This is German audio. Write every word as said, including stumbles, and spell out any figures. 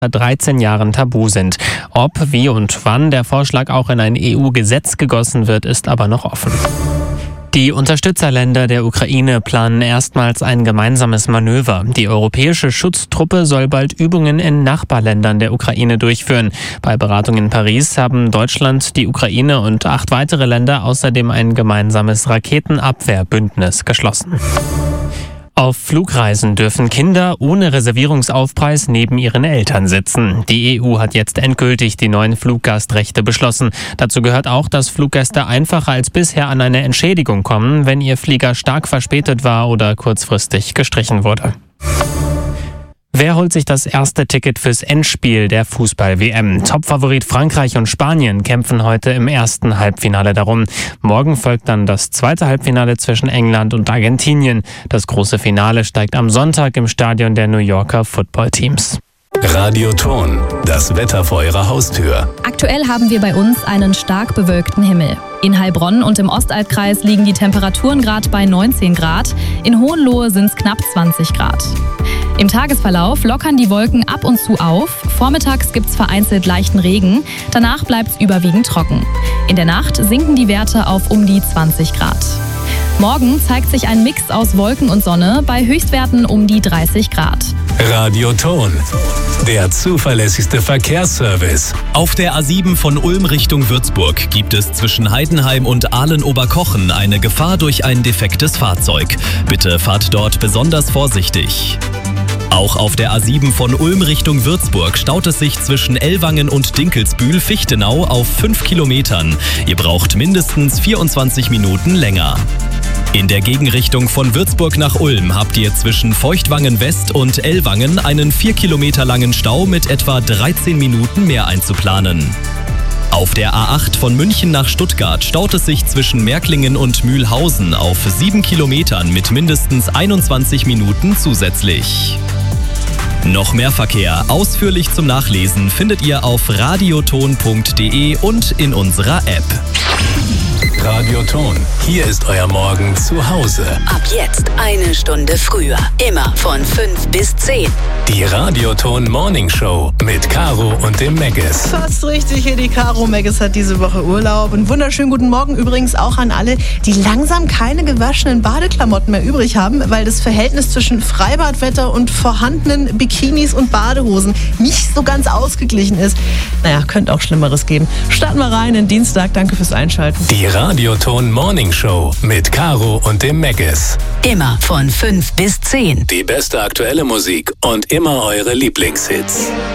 dreizehn Jahren tabu sind. Ob, wie und wann der Vorschlag auch in ein E U-Gesetz gegossen wird, ist aber noch offen. Die Unterstützerländer der Ukraine planen erstmals ein gemeinsames Manöver. Die europäische Schutztruppe soll bald Übungen in Nachbarländern der Ukraine durchführen. Bei Beratungen in Paris haben Deutschland, die Ukraine und acht weitere Länder außerdem ein gemeinsames Raketenabwehrbündnis geschlossen. Auf Flugreisen dürfen Kinder ohne Reservierungsaufpreis neben ihren Eltern sitzen. Die E U hat jetzt endgültig die neuen Fluggastrechte beschlossen. Dazu gehört auch, dass Fluggäste einfacher als bisher an eine Entschädigung kommen, wenn ihr Flieger stark verspätet war oder kurzfristig gestrichen wurde. Wer holt sich das erste Ticket fürs Endspiel der Fußball-W M? Topfavorit Frankreich und Spanien kämpfen heute im ersten Halbfinale darum. Morgen folgt dann das zweite Halbfinale zwischen England und Argentinien. Das große Finale steigt am Sonntag im Stadion der New Yorker Footballteams. Radioton, das Wetter vor Ihrer Haustür. Aktuell haben wir bei uns einen stark bewölkten Himmel. In Heilbronn und im Ostalbkreis liegen die Temperaturen gerade bei neunzehn Grad. In Hohenlohe sind es knapp zwanzig Grad. Im Tagesverlauf lockern die Wolken ab und zu auf. Vormittags gibt es vereinzelt leichten Regen. Danach bleibt es überwiegend trocken. In der Nacht sinken die Werte auf um die zwanzig Grad. Morgen zeigt sich ein Mix aus Wolken und Sonne bei Höchstwerten um die dreißig Grad. Radioton, der zuverlässigste Verkehrsservice. Auf der A sieben von Ulm Richtung Würzburg gibt es zwischen Heidenheim und Ahlen-Oberkochen eine Gefahr durch ein defektes Fahrzeug. Bitte fahrt dort besonders vorsichtig. Auch auf der A sieben von Ulm Richtung Würzburg staut es sich zwischen Ellwangen und Dinkelsbühl-Fichtenau auf fünf Kilometern. Ihr braucht mindestens vierundzwanzig Minuten länger. In der Gegenrichtung von Würzburg nach Ulm habt ihr zwischen Feuchtwangen West und Ellwangen einen vier Kilometer langen Stau mit etwa dreizehn Minuten mehr einzuplanen. Auf der A acht von München nach Stuttgart staut es sich zwischen Märklingen und Mühlhausen auf sieben Kilometern mit mindestens einundzwanzig Minuten zusätzlich. Noch mehr Verkehr ausführlich zum Nachlesen findet ihr auf radioton punkt de und in unserer App. Radioton, hier ist euer Morgen zu Hause. Ab jetzt eine Stunde früher. Immer von fünf bis zehn. Die Radioton Morning Show mit Caro und dem Meggis. Fast richtig, hier die Caro. Meggis hat diese Woche Urlaub. Und wunderschönen guten Morgen übrigens auch an alle, die langsam keine gewaschenen Badeklamotten mehr übrig haben, weil das Verhältnis zwischen Freibadwetter und vorhandenen Bikinis und Badehosen nicht so ganz ausgeglichen ist. Naja, könnte auch Schlimmeres geben. Starten wir rein in Dienstag. Danke fürs Einschalten. Die Radioton Morning Show mit Caro und dem Meggis. Immer von fünf bis zehn. Die beste aktuelle Musik und immer eure Lieblingshits.